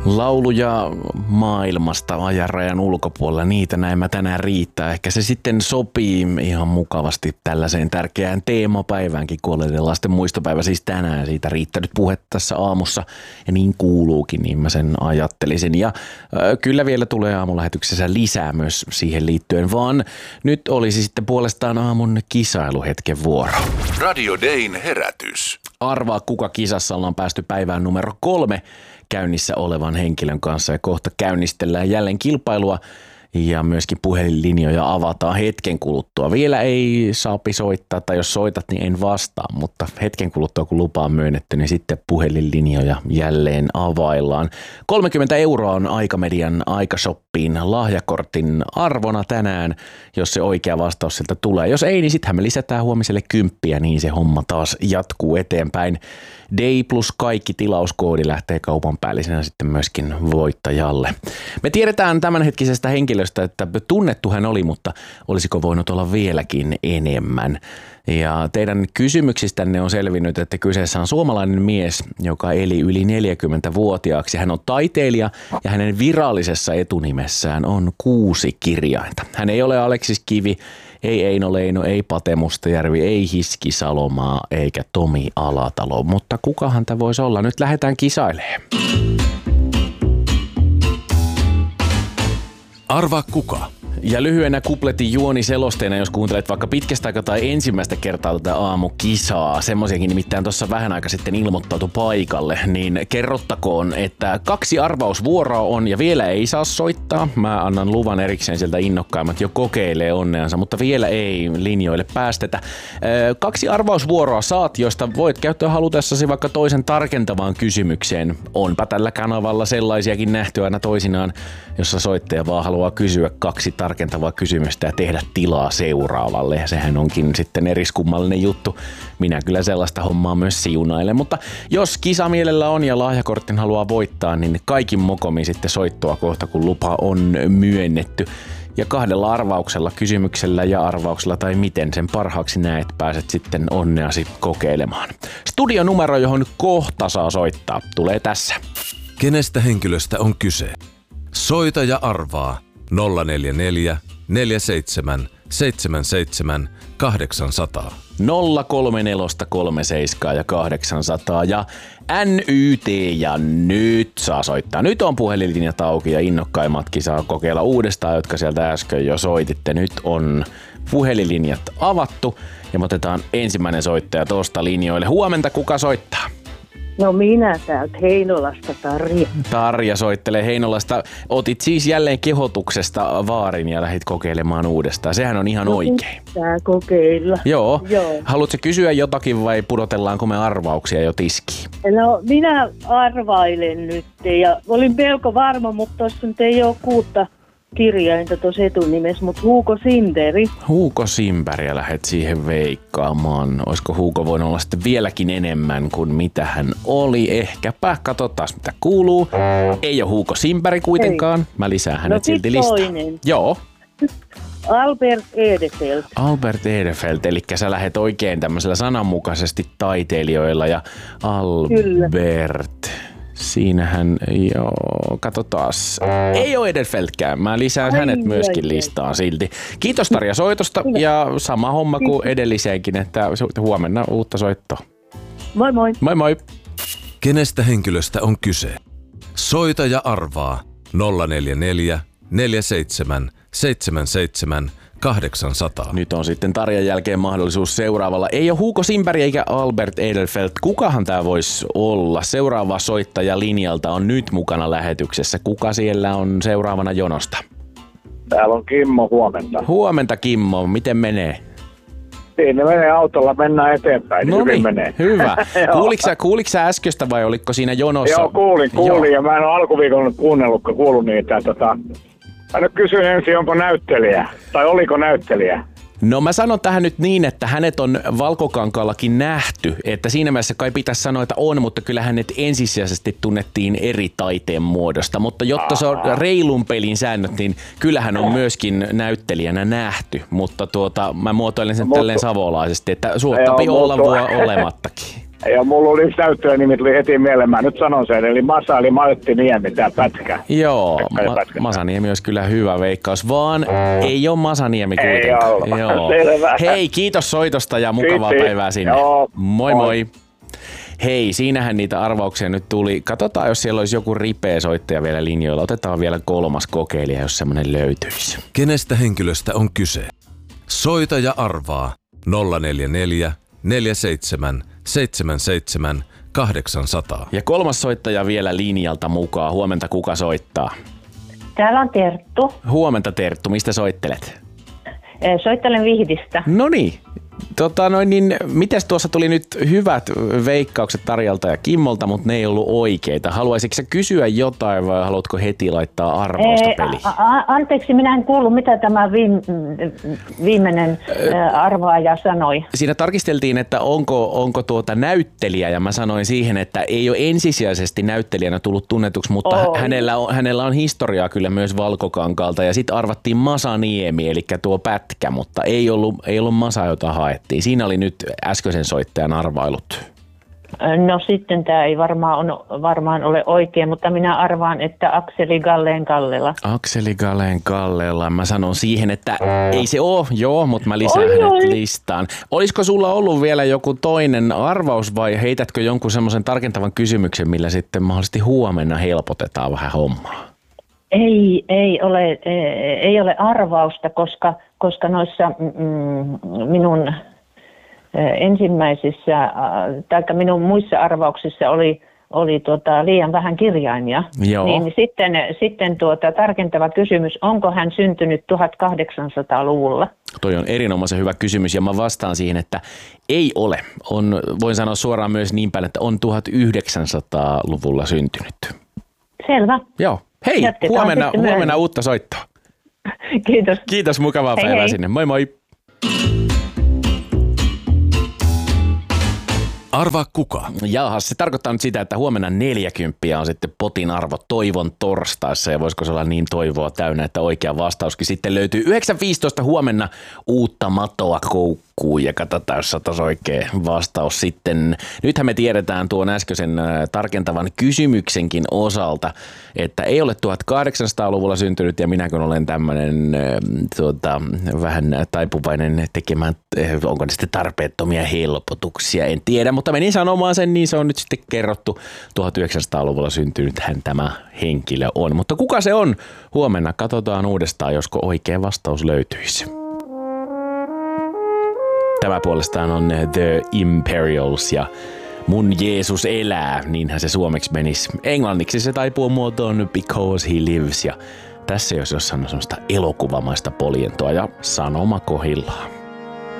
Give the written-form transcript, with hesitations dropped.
Lauluja maailmasta ajanrajan ulkopuolella, niitä näemmä tänään riittää. Ehkä se sitten sopii ihan mukavasti tällaiseen tärkeään teemapäiväänkin, kuolleiden lasten muistopäivä siis tänään. Siitä riittänyt puhetta tässä aamussa ja niin kuuluukin, niin mä sen ajattelisin. Ja kyllä vielä tulee aamulähetyksessä lisää myös siihen liittyen, vaan nyt olisi sitten puolestaan aamun kisailuhetken vuoro. Radio Dayn herätys. Arvaa kuka kisassa, ollaan päästy päivään numero 3 käynnissä olevan henkilön kanssa ja kohta käynnistellään jälleen kilpailua ja myöskin puhelinlinjoja avataan hetken kuluttua. Vielä ei saa soittaa tai jos soitat niin en vastaa, mutta hetken kuluttua kun lupa on myönnetty niin sitten puhelinlinjoja jälleen availlaan. 30 € on Aikamedian Aikashoppiin lahjakortin arvona tänään, jos se oikea vastaus sieltä tulee. Jos ei, niin sittenhän me lisätään huomiselle 10, niin se homma taas jatkuu eteenpäin. Day plus kaikki tilauskoodi lähtee kaupan päällisenä sitten myöskin voittajalle. Me tiedetään tämänhetkisestä henkilöstä, että tunnettu hän oli, mutta olisiko voinut olla vieläkin enemmän. Ja teidän kysymyksistänne on selvinnyt, että kyseessä on suomalainen mies, joka eli yli 40-vuotiaaksi. Hän on taiteilija ja hänen virallisessa etunimessään on 6 kirjainta. Hän ei ole Aleksis Kivi, ei Eino Leino, ei Pate Mustajärvi, ei Hiski Salomaa eikä Tomi Alatalo. Mutta kukahan tämä voisi olla? Nyt lähdetään kisailemaan. Arvaa kuka. Ja lyhyenä kupletin juoniselosteena, jos kuuntelet vaikka pitkästä aikaa tai ensimmäistä kertaa tätä aamukisaa, semmoisiakin nimittäin tuossa vähän aika sitten ilmoittautu paikalle, niin kerrottakoon, että 2 arvausvuoroa on ja vielä ei saa soittaa. Mä annan luvan erikseen sieltä innokkaimmat jo kokeilee onneansa, mutta vielä ei linjoille päästetä. 2 arvausvuoroa saat, joista voit käyttää halutessasi vaikka toisen tarkentavaan kysymykseen. Onpa tällä kanavalla sellaisiakin nähty aina toisinaan, jossa soittaja vaan haluaa kysyä 2 tarkentavaa kysymystä ja tehdä tilaa seuraavalle. Ja sehän onkin sitten eriskummallinen juttu. Minä kyllä sellaista hommaa myös siunailen. Mutta jos kisamielellä on ja lahjakortin haluaa voittaa, niin kaikin mokomin sitten soittoa kohta, kun lupa on myönnetty. Ja 2 arvauksella, kysymyksellä ja arvauksella tai miten sen parhaaksi näet, pääset sitten onneasi kokeilemaan. Studionumero, johon kohta saa soittaa, tulee tässä. Kenestä henkilöstä on kyse? Soita ja arvaa 044 47 77 800. 03437 ja 800 ja NYT ja nyt saa soittaa. Nyt on puhelinlinjat auki ja innokkaimmatkin saa kokeilla uudestaan, jotka sieltä äsken jo soititte. Nyt on puhelinlinjat avattu ja me otetaan ensimmäinen soittaja tuosta linjoille. Huomenta, kuka soittaa? No minä täältä Heinolasta, Tarja. Tarja soittelee Heinolasta. Otit siis jälleen kehotuksesta vaarin ja lähdit kokeilemaan uudestaan. Sehän on ihan oikein. Pitää kokeilla. Joo. Haluatko kysyä jotakin vai pudotellaanko me arvauksia jo tiskiin? No minä arvailen nyt ja olin melko varma, mutta tuossa nyt ei ole 6 kirjainta tuossa etunimessä, mutta Hugo Simperi. Hugo Simperiä lähdet siihen veikkaamaan. Olisiko Hugo voinut olla sitten vieläkin enemmän kuin mitä hän oli? Ehkäpä. Katsotaan mitä kuuluu. Ei ole Hugo Simperi kuitenkaan. Ei. Mä lisään hänet silti listaan. Toinen. Joo. Albert Edelfelt. Albert Edelfelt, eli sä lähdet oikein tämmöisellä sananmukaisesti taiteilijoilla ja Albert... Kyllä. Siinähän, joo, katsotaas. Ei ole Edelfeltkään. Mä lisään hänet myöskin listaan silti. Kiitos Tarja soitosta ja sama homma kuin edelliseenkin, että huomenna uutta soittoa. Moi moi. Moi moi. Kenestä henkilöstä on kyse? Soita ja arvaa 044 47 77 800. Nyt on sitten Tarjan jälkeen mahdollisuus seuraavalla. Ei ole Hugo Simperi eikä Albert Edelfelt. Kukahan tämä voisi olla? Seuraava soittaja linjalta on nyt mukana lähetyksessä. Kuka siellä on seuraavana jonosta? Täällä on Kimmo, huomenta. Huomenta Kimmo, miten menee? Siinä menee autolla, mennään eteenpäin. No niin, menee. Hyvä. Kuuliko sä äskeistä vai oliko siinä jonossa? Joo, kuulin. Joo. Ja mä en ole alkuviikolla kuullut niitä. Mä nyt kysyin ensin, onko näyttelijä, tai oliko näyttelijä? No mä sanon tähän nyt niin, että hänet on Valkokankaallakin nähty, että siinä mielessä kai pitäisi sanoa, että on, mutta kyllä hänet ensisijaisesti tunnettiin eri taiteen muodosta, mutta jotta se on reilun pelin säännöt, niin kyllähän on myöskin näyttelijänä nähty, mutta mä muotoilen sen tälleen savolaisesti, että suottapi olla olemattakin. Ja mulla oli yksi näyttelijänimi tuli heti mieleen, mä nyt sanon sen, eli Masa eli Matti Niemi, tää pätkä. Joo, Masaniemi olisi kyllä hyvä veikkaus, vaan ei ole Masaniemi kuitenkaan. Joo. Selvä. Hei, kiitos soitosta ja mukavaa päivää sinne. Joo, moi moi. Hei, siinähän niitä arvauksia nyt tuli. Katsotaan, jos siellä olisi joku ripeä soittaja vielä linjoilla. Otetaan vielä 3. kokeilija, jos semmoinen löytyisi. Kenestä henkilöstä on kyse? Soita ja arvaa 044 47 77 800. Ja 3. soittaja vielä linjalta mukaan. Huomenta, kuka soittaa? Täällä on Terttu. Huomenta Terttu, mistä soittelet? Soittelen Vihdistä. Noniin. Mites tuossa tuli nyt hyvät veikkaukset Tarjalta ja Kimmolta, mutta ne ei ollut oikeita. Haluaisitko sä kysyä jotain vai haluatko heti laittaa arvausta peliin? Anteeksi, minä en kuullut, mitä tämä viimeinen arvaaja sanoi. Siinä tarkisteltiin, että onko näyttelijä, ja mä sanoin siihen, että ei ole ensisijaisesti näyttelijänä tullut tunnetuksi, mutta hänellä on historiaa kyllä myös Valkokankaalta, ja sitten arvattiin Masa Niemi, eli tuo pätkä, mutta ei ollut Masa, jota haettiin. Siinä oli nyt äskeisen soittajan arvailut. No sitten tämä ei varmaan ole oikein, mutta minä arvaan, että Akseli Galleen Kallela. Akseli Galleen Kallela. Mä sanon siihen, että ei se ole, mutta mä lisään hänet listaan. Olisiko sulla ollut vielä joku toinen arvaus vai heitätkö jonkun semmoisen tarkentavan kysymyksen, millä sitten mahdollisesti huomenna helpotetaan vähän hommaa? Ei ole arvausta, koska noissa minun ensimmäisissä tai minun muissa arvauksissa oli liian vähän kirjaimia. Joo. Niin sitten tarkentava kysymys, onko hän syntynyt 1800-luvulla? Toi on erinomaisen hyvä kysymys ja mä vastaan siihen, että ei ole. Voin sanoa suoraan myös niin päin, että on 1900-luvulla syntynyt. Selvä. Joo. Hei, huomenna uutta soittoa. Kiitos. Kiitos, mukavaa päivää sinne. Moi moi. Arvaa kuka? Jaahas, se tarkoittaa nyt sitä, että huomenna 40 on sitten potin arvo toivon torstaissa. Ja voisiko se olla niin toivoa täynnä, että oikea vastauskin sitten löytyy 9.15 huomenna uutta matoa koukkuun. Ja katsotaan, jos saataisiin oikea vastaus sitten. Nythän me tiedetään tuon äskeisen tarkentavan kysymyksenkin osalta, että ei ole 1800-luvulla syntynyt ja minä kun olen tämmöinen vähän taipuvainen tekemään, onko ne sitten tarpeettomia helpotuksia, en tiedä, mutta menin sanomaan sen, niin se on nyt sitten kerrottu. 1900-luvulla syntynythän tämä henkilö on. Mutta kuka se on? Huomenna katsotaan uudestaan, josko oikea vastaus löytyisi. Tämä puolestaan on The Imperials ja Mun Jeesus elää, niinhän se suomeksi menisi. Englanniksi se taipuu muotoon Because He Lives ja tässä jos jossain on semmoista elokuvamaista poljentoa ja sanoma kohillaan.